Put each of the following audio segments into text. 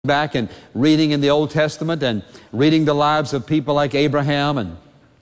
back and reading in the Old Testament and reading the lives of people like Abraham and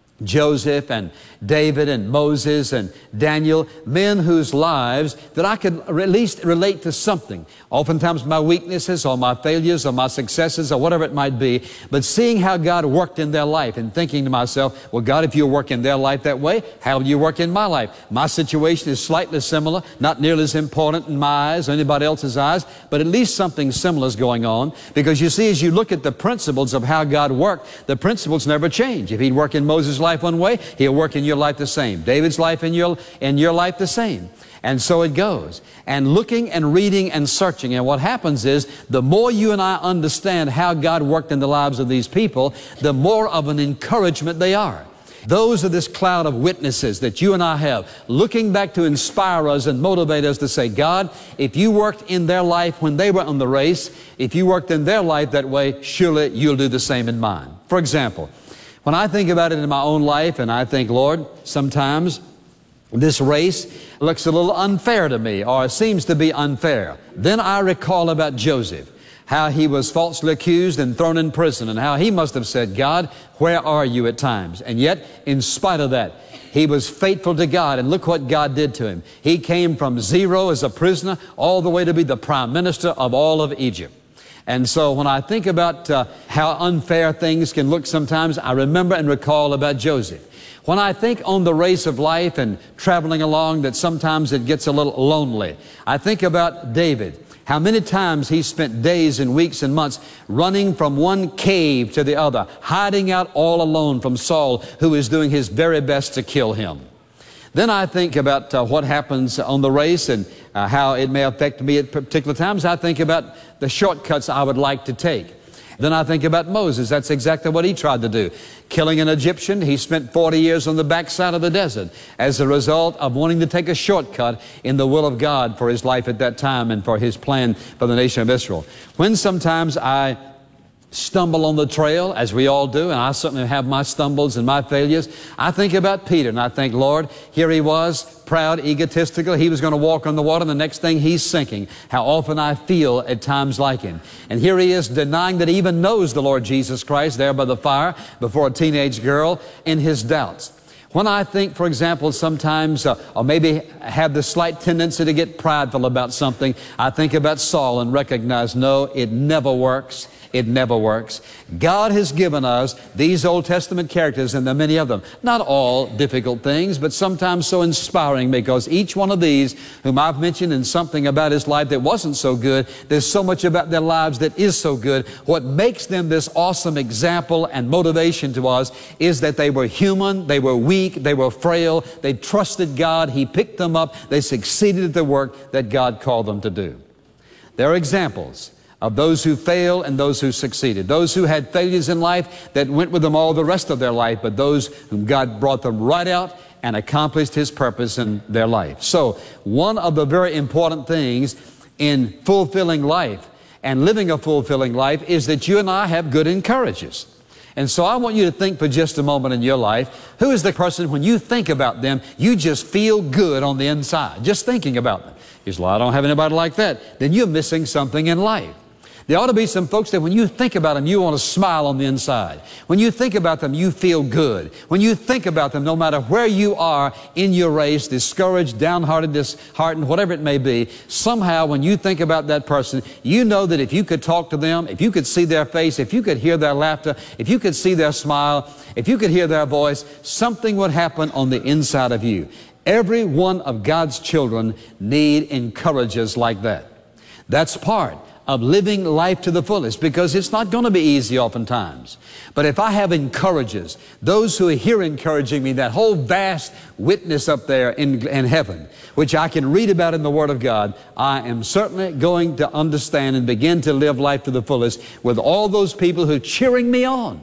Joseph and David and Moses and Daniel, men whose lives that I could at least relate to something. Oftentimes my weaknesses or my failures or my successes or whatever it might be, but seeing how God worked in their life and thinking to myself, well, God, if you work in their life that way, how will you work in my life? My situation is slightly similar, not nearly as important in my eyes or anybody else's eyes, but at least something similar is going on, because you see, as you look at the principles of how God worked, the principles never change. If He'd work in Moses' life one way, He'll work in your life the same. David's life in your life the same. And so it goes. And looking and reading and searching. And what happens is, the more you and I understand how God worked in the lives of these people, the more of an encouragement they are. Those are this cloud of witnesses that you and I have, looking back to inspire us and motivate us to say, God, if you worked in their life when they were on the race, if you worked in their life that way, surely you'll do the same in mine. For example, when I think about it in my own life, and I think, Lord, sometimes this race looks a little unfair to me, or it seems to be unfair. Then I recall about Joseph, how he was falsely accused and thrown in prison, and how he must have said, God, where are you at times? And yet, in spite of that, he was faithful to God, and look what God did to him. He came from zero as a prisoner all the way to be the prime minister of all of Egypt. And so when I think about how unfair things can look sometimes, I remember and recall about Joseph. When I think on the race of life and traveling along, that sometimes it gets a little lonely, I think about David. How many times he spent days and weeks and months running from one cave to the other, hiding out all alone from Saul, who is doing his very best to kill him. Then I think about what happens on the race and how it may affect me at particular times. I think about the shortcuts I would like to take. Then I think about Moses. That's exactly what he tried to do. Killing an Egyptian, he spent 40 years on the backside of the desert as a result of wanting to take a shortcut in the will of God for his life at that time and for his plan for the nation of Israel. When sometimes I stumble on the trail, as we all do, and I certainly have my stumbles and my failures, I think about Peter, and I think, Lord, here he was, proud, egotistical. He was going to walk on the water, and the next thing he's sinking. How often I feel at times like him. And here he is denying that he even knows the Lord Jesus Christ there by the fire before a teenage girl in his doubts. When I think, for example, sometimes, or maybe have the slight tendency to get prideful about something, I think about Saul and recognize, no, it never works. It never works. God has given us these Old Testament characters, and there are many of them. Not all difficult things, but sometimes so inspiring, because each one of these, whom I've mentioned in something about his life that wasn't so good, there's so much about their lives that is so good. What makes them this awesome example and motivation to us is that they were human, they were weak, they were frail, they trusted God, He picked them up, they succeeded at the work that God called them to do. There are examples of those who failed and those who succeeded. Those who had failures in life that went with them all the rest of their life, but those whom God brought them right out and accomplished His purpose in their life. So, one of the very important things in fulfilling life and living a fulfilling life is that you and I have good encouragers. And so I want you to think for just a moment in your life, who is the person when you think about them, you just feel good on the inside, just thinking about them. You say, well, I don't have anybody like that. Then you're missing something in life. There ought to be some folks that when you think about them, you want to smile on the inside. When you think about them, you feel good. When you think about them, no matter where you are in your race, discouraged, downhearted, disheartened, whatever it may be, somehow when you think about that person, you know that if you could talk to them, if you could see their face, if you could hear their laughter, if you could see their smile, if you could hear their voice, something would happen on the inside of you. Every one of God's children need encouragers like that. That's part of living life to the fullest, because it's not going to be easy oftentimes. But if I have encouragers, those who are here encouraging me, that whole vast witness up there in heaven, which I can read about in the Word of God, I am certainly going to understand and begin to live life to the fullest with all those people who are cheering me on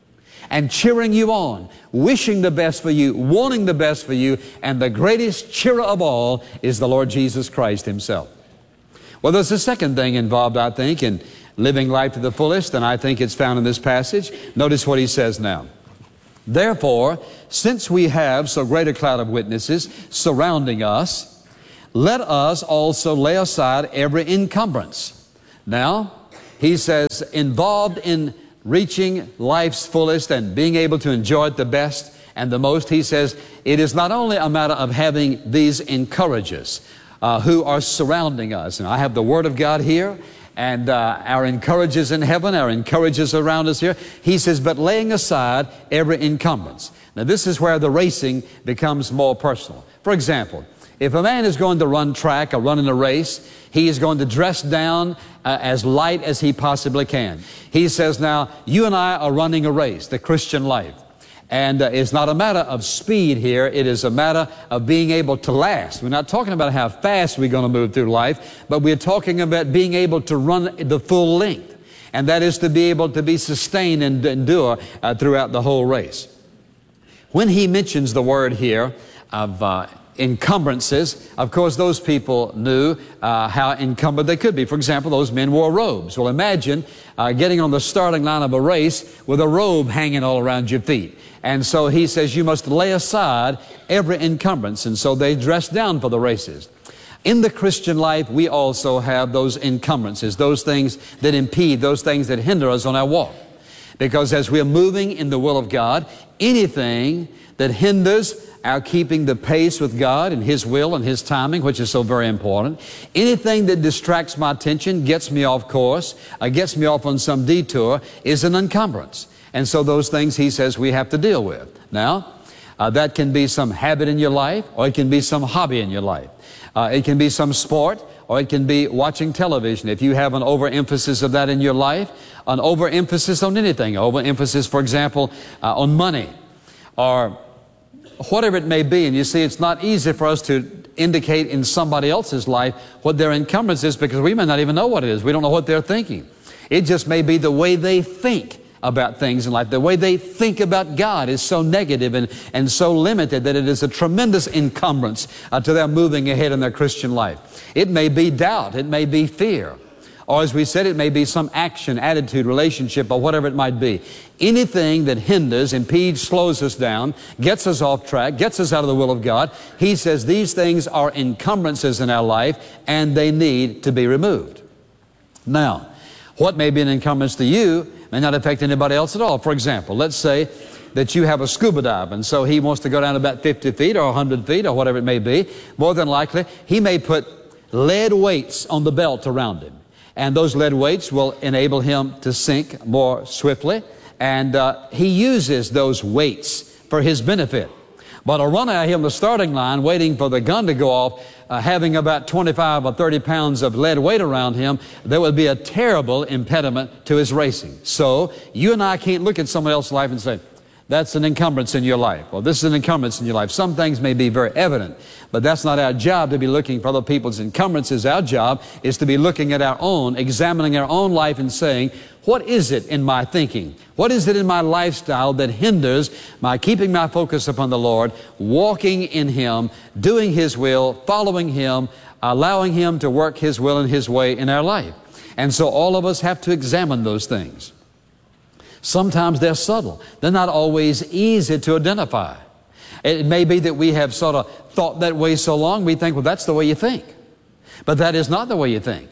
and cheering you on, wishing the best for you, wanting the best for you, and the greatest cheerer of all is the Lord Jesus Christ Himself. Well, there's a second thing involved, I think, in living life to the fullest, and I think it's found in this passage. Notice what he says now. Therefore, since we have so great a cloud of witnesses surrounding us, let us also lay aside every encumbrance. Now, He says, involved in reaching life's fullest and being able to enjoy it the best and the most, he says, it is not only a matter of having these encouragers who are surrounding us. And I have the Word of God here, and our encouragers in heaven, our encouragers around us here. He says, but laying aside every encumbrance. Now, this is where the racing becomes more personal. For example, if a man is going to run track or run in a race, he is going to dress down as light as he possibly can. He says, now, you and I are running a race, the Christian life. And it's not a matter of speed here. It is a matter of being able to last. We're not talking about how fast we're going to move through life, but we're talking about being able to run the full length. And that is to be able to be sustained and endure throughout the whole race. When he mentions the word here of encumbrances, of course, those people knew how encumbered they could be. For example, those men wore robes. Well, imagine getting on the starting line of a race with a robe hanging all around your feet. And so he says you must lay aside every encumbrance. And so they dress down for the races. In the Christian life, we also have those encumbrances, those things that impede, those things that hinder us on our walk. Because as we're moving in the will of God, anything that hinders our keeping the pace with God and His will and His timing, which is so very important, anything that distracts my attention, gets me off course, gets me off on some detour, is an encumbrance. And so those things, he says, we have to deal with. Now, that can be some habit in your life, or it can be some hobby in your life. It can be some sport, or it can be watching television. If you have an overemphasis of that in your life, an overemphasis on anything, overemphasis, for example, on money, or whatever it may be. And you see, it's not easy for us to indicate in somebody else's life what their encumbrance is, because we may not even know what it is. We don't know what they're thinking. It just may be the way they think about things in life. The way they think about God is so negative and so limited that it is a tremendous encumbrance to their moving ahead in their Christian life. It may be doubt. It may be fear. Or as we said, it may be some action, attitude, relationship, or whatever it might be. Anything that hinders, impedes, slows us down, gets us off track, gets us out of the will of God, he says these things are encumbrances in our life and they need to be removed. Now, what may be an encumbrance to you may not affect anybody else at all. For example, let's say that you have a scuba dive, and so he wants to go down about 50 feet or 100 feet or whatever it may be. More than likely, he may put lead weights on the belt around him. And those lead weights will enable him to sink more swiftly. And he uses those weights for his benefit. But a runner out here on the starting line waiting for the gun to go off, having about 25 or 30 pounds of lead weight around him, there would be a terrible impediment to his racing. So you and I can't look at someone else's life and say, that's an encumbrance in your life. Well, this is an encumbrance in your life. Some things may be very evident, but that's not our job to be looking for other people's encumbrances. Our job is to be looking at our own, examining our own life and saying, what is it in my thinking? What is it in my lifestyle that hinders my keeping my focus upon the Lord, walking in Him, doing His will, following Him, allowing Him to work His will and His way in our life? And so all of us have to examine those things. Sometimes they're subtle. They're not always easy to identify. It may be that we have sort of thought that way so long, we think, well, that's the way you think. But that is not the way you think.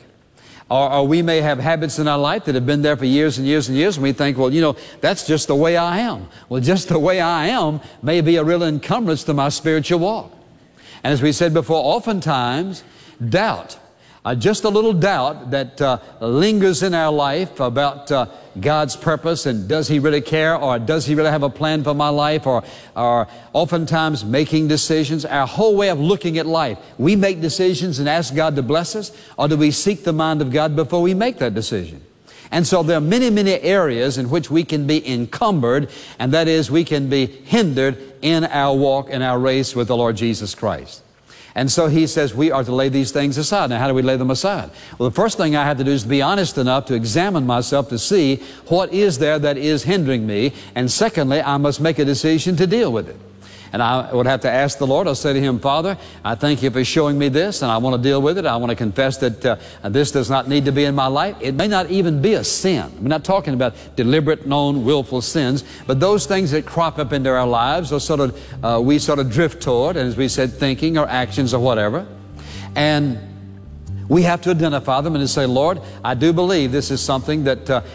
Or we may have habits in our life that have been there for years and years and years, and we think, well, you know, that's just the way I am. Well, just the way I am may be a real encumbrance to my spiritual walk. And as we said before, oftentimes, doubt, just a little doubt that lingers in our life about God's purpose, and does He really care, or does He really have a plan for my life, or oftentimes making decisions, our whole way of looking at life. We make decisions and ask God to bless us, or do we seek the mind of God before we make that decision? And so there are many, many areas in which we can be encumbered, and that is, we can be hindered in our walk, in our race with the Lord Jesus Christ. And so he says we are to lay these things aside. Now, how do we lay them aside? Well, the first thing I have to do is be honest enough to examine myself to see what is there that is hindering me. And secondly, I must make a decision to deal with it. And I would have to ask the Lord. I'll say to Him, Father, I thank You for showing me this, and I want to deal with it. I want to confess that this does not need to be in my life. It may not even be a sin. We're not talking about deliberate, known, willful sins, but those things that crop up into our lives are we sort of drift toward, and as we said, thinking or actions or whatever. And We have to identify them and to say, Lord, I do believe this is something that